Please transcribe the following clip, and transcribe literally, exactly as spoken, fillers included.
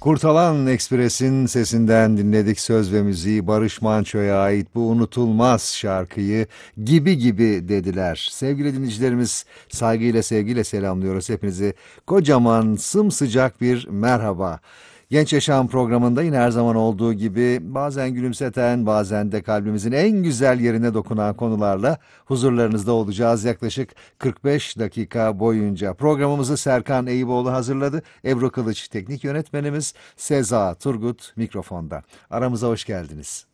Kurtalan Ekspres'in sesinden dinledik söz ve müziği. Barış Manço'ya ait bu unutulmaz şarkıyı gibi gibi dediler. Sevgili dinleyicilerimiz, saygıyla sevgiyle selamlıyoruz hepinizi. Kocaman sımsıcak bir merhaba. Genç Yaşam programında yine her zaman olduğu gibi bazen gülümseten, bazen de kalbimizin en güzel yerine dokunan konularla huzurlarınızda olacağız yaklaşık kırk beş dakika boyunca. Programımızı Serkan Eyüboğlu hazırladı. Ebru Kılıç teknik yönetmenimiz, Seza Turgut mikrofonda. Aramıza hoş geldiniz.